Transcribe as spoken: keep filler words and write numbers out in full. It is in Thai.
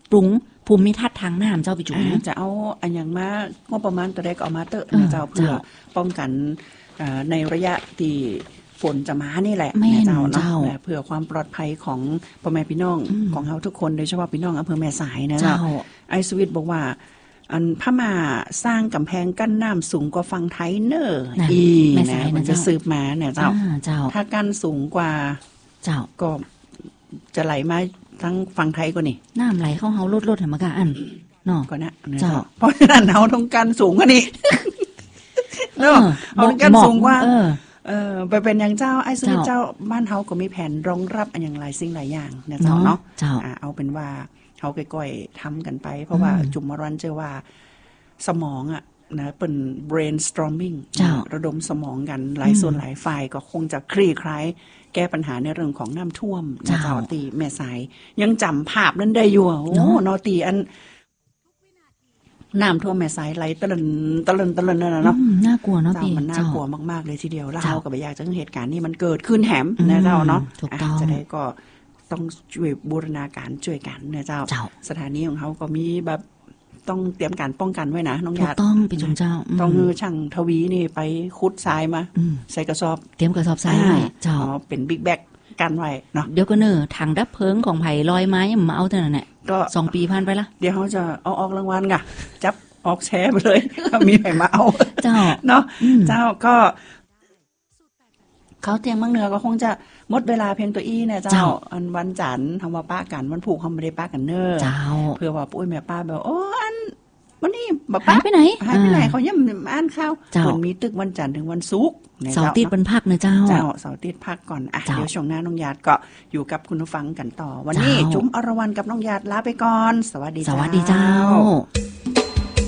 ปรุงภูมิทัศน์ทางน้ำเจ้าพี่จุ๋มจะเอาอันอย่างมางบประมาณตัวใดก็เอามาเตอะนะเจ้าเพื่อป้องกันในระยะที่ฝนจะมานี่แหละนะเจ้าเนาะเพื่อความปลอดภัยของพ่อแม่พี่น้องของเฮาทุกคนโดยเฉพาะพี่น้องอำเภอแม่สายนะเจ้าไอสวิตบอกว่าอันพม่าสร้างกำแพงกั้นน้ำสูงกว่าฝั่งไทยเนออีนะมันจะสืบมาเนี่ยเจ้าถ้ากั้นสูงกว่าเจ้าก็จะไหลมาทั้งฝั่งไทยก็นี่น้ำไหลเข้าเฮาลดลดธรรมกาอันเนาะก็นะเจ้าเพราะฉะนั้นเฮาต้องกั้นสูงกว่านี้เนาะเฮาต้องกั้นสูงกว่าเออไปเป็นอย่างเจ้าไอ้สุดเจ้าบ้านเฮาก็มีแผนรองรับอันอย่างหลายสิ่งหลายอย่างนะเจ้าเนาะเอาเป็นว่าเฮาก่อยๆทำกันไปเพราะว่าจุ่มมรันเจอว่าสมองอ่ะนะเป็น brainstorming ระดมสมองกันหลายส่วนหลายฝ่ายก็คงจะคลี่คลายแก้ปัญหาในเรื่องของน้ำท่วมนะเจ้าตีแม่สายยังจำภาพนั้นได้อยู่โอ้นอตีอันน้ำท่วมแม่สายไหลตะลึนตะลึนตะลึนนั่นน่ะเนาะน่ากลัวเนาะตีมันน่ากลัวมากๆเลยทีเดียวแล้วเฮาก็บ่อยากจะเหตุการณ์นี้มันเกิดขึ้นแหมนะเจ้าเนาะจะได้ก็ต้องช่วยบูรณาการช่วยกันนะเจ้าสถานีของเขาก็มีแบบต้องเตรียมการป้องกันไว้นะน้องญาติต้องเป็นจุนเจ้าต้องคือช่างทวีนี่ไปขุดทรายมาใส่กระสอบเตรียมกระสอบทรายไว้เจ้าอ๋อเป็นบิ๊กแบ็กกันไว้เนาะเดี๋ยวก็เนอถังดับเพลิงของไผ่ลอยไม้มาเอาเท่านั้นแหละก็สองปีผ่านไปละเดี๋ยวเขาจะเอาออกรางวัลไงจับออกแชร์ไปเลยมีใครมาเอาเจ้าเนาะเจ้าก็เขาเตียงมังเหนือก็คงจะหมดเวลาเพียงตัวอี้เนี่ยเจ้าอันวันจันทร์ทำว่าป้ากันวันผูกเขาไม่ได้ป้ากันเนอเจ้าเพื่อว่าปุ้ยแม่ป้าแบบโอ้อันวันนี้แบบป้าหายไปไหนหายไปไหนเขาย่ำอ่านข้าวมันมีตึกวันจันทร์ถึงวันศุกร์เสาร์ติดวันพักเนอะเจ้าเจ้าเสาร์ติดพักก่อนอ่ะเดี๋ยวช่วงหน้าน้องญาติก็อยู่กับคุณผู้ฟังกันต่อวันนี้จุ๋มอรวรรณกับน้องญาติลาไปก่อนสวัสดีเจ้าสวัสดีเจ้า